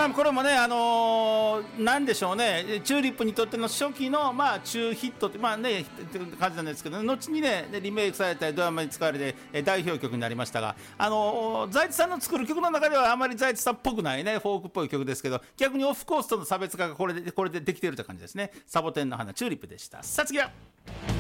まあこれもねなんでしょうね、チューリップにとっての初期のまあ中ヒットってまあね感じなんですけど、後にねリメイクされたりドラマに使われて代表曲になりましたが、財津さんの作る曲の中ではあまり財津さんっぽくないねフォークっぽい曲ですけど、逆にオフコースとの差別化がこれでできているという感じですね。サボテンの花チューリップでした。さあ次は